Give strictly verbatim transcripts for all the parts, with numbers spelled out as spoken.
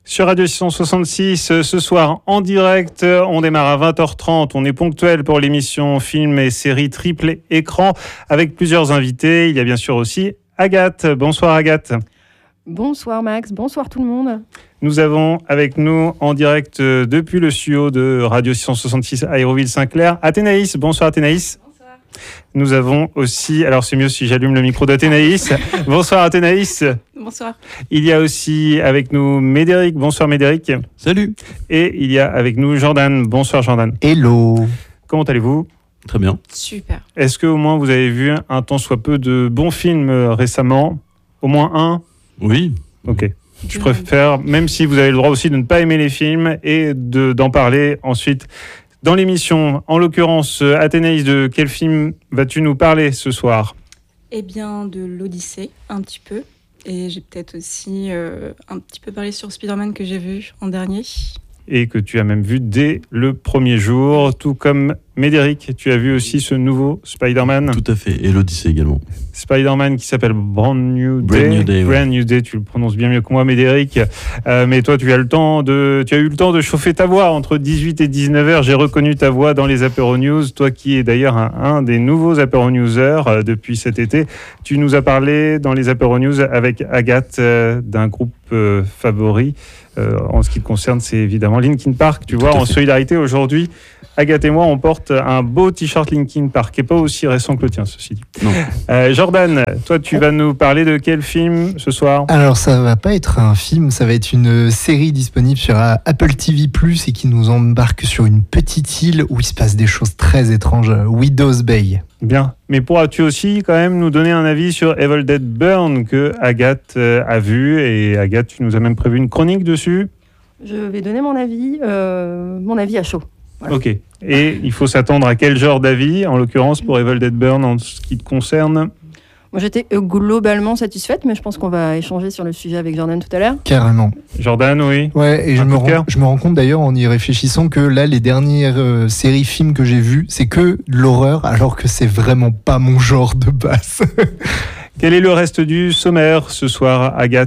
Sur Radio six cent soixante-six, ce soir en direct, on démarre à vingt heures trente. On est ponctuel pour l'émission Films et séries triple écran avec plusieurs invités. Il y a bien sûr aussi Agathe. Bonsoir Agathe. Bonsoir Max, bonsoir tout le monde. Nous avons avec nous en direct depuis le studio de Radio six cent soixante-six à Aéroville-Saint-Clair, Athénaïs. Bonsoir Athénaïs. Bonsoir. Nous avons aussi, alors c'est mieux si j'allume le micro d'Athénaïs. Bonsoir Athénaïs. Bonsoir. Il y a aussi avec nous Médéric. Bonsoir Médéric. Salut. Et il y a avec nous Jordan. Bonsoir Jordan. Hello. Comment allez-vous ? Très bien. Super. Est-ce qu'au moins vous avez vu un tant soit peu de bons films récemment ? Au moins un ? Oui. Ok. Je préfère, même si vous avez le droit aussi de ne pas aimer les films et de, d'en parler ensuite dans l'émission. En l'occurrence, Athénaïs, de quel film vas-tu nous parler ce soir ? Eh bien, de l'Odyssée, un petit peu. Et j'ai peut-être aussi euh, un petit peu parlé sur Spider-Man que j'ai vu en dernier. Et que tu as même vu dès le premier jour, tout comme Médéric. Tu as vu aussi ce nouveau Spider-Man ? Tout à fait, et l'Odyssée également. Spider-Man qui s'appelle Brand New Day. Brand New Day, ouais. Brand New Day, tu le prononces bien mieux que moi, Médéric. Euh, mais toi, tu as le temps de, tu as eu le temps de chauffer ta voix entre dix-huit et dix-neuf heures. J'ai reconnu ta voix dans les Apéro News. Toi, qui es d'ailleurs un, un des nouveaux Apéro Newsers euh, depuis cet été, tu nous as parlé dans les Apéro News avec Agathe euh, d'un groupe euh, favori. Euh, en ce qui te concerne, c'est évidemment Linkin Park. Tu Tout vois, en fait. solidarité aujourd'hui, Agathe et moi, on porte un beau t-shirt Linkin Park, qui n'est pas aussi récent que le tien, ceci dit. Non. Euh, Jordan, toi, tu vas nous parler de quel film ce soir ? Alors ça va pas être un film, ça va être une série disponible sur Apple T V plus, et qui nous embarque sur une petite île où il se passe des choses très étranges, Widow's Bay. Bien. Mais pourras-tu aussi quand même nous donner un avis sur Evil Dead Burn que Agathe euh, a vu, et Agathe, tu nous as même prévu une chronique dessus. Je vais donner mon avis, euh, mon avis à chaud. Voilà. Ok. Et il faut s'attendre à quel genre d'avis, en l'occurrence pour Evil Dead Burn en ce qui te concerne ? Moi j'étais euh, globalement satisfaite, mais je pense qu'on va échanger sur le sujet avec Jordan tout à l'heure. Carrément. Jordan, oui. Ouais, et je Un me, coup de cœur rends, je me rends compte d'ailleurs en y réfléchissant que là, les dernières euh, séries films que j'ai vues, c'est que de l'horreur, alors que c'est vraiment pas mon genre de base. Quel est le reste du sommaire ce soir, Agathe ?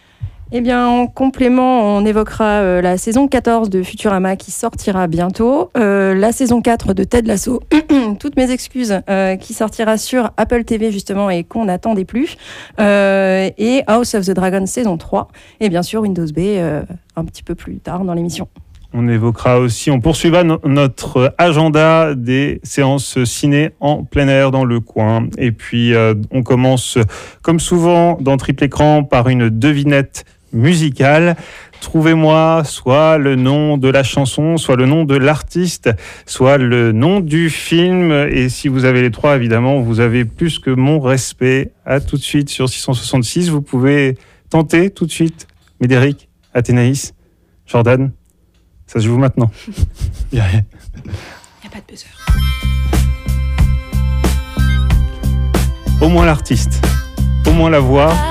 Eh bien, en complément, on évoquera euh, la saison quatorze de Futurama qui sortira bientôt, euh, la saison quatre de Ted Lasso, toutes mes excuses, euh, qui sortira sur Apple T V justement et qu'on n'attendait plus, euh, et House of the Dragon saison trois, et bien sûr Windows B euh, un petit peu plus tard dans l'émission. On évoquera aussi, on poursuivra no- notre agenda des séances ciné en plein air dans le coin. Et puis, euh, on commence, comme souvent dans Triple Écran, par une devinette musicale. Trouvez-moi soit le nom de la chanson, soit le nom de l'artiste, soit le nom du film. Et si vous avez les trois, évidemment, vous avez plus que mon respect. À tout de suite sur six cent soixante-six. Vous pouvez tenter tout de suite. Médéric, Athénaïs, Jordan, ça se joue maintenant. Il n'y a pas de buzzer. Au moins l'artiste, au moins la voix.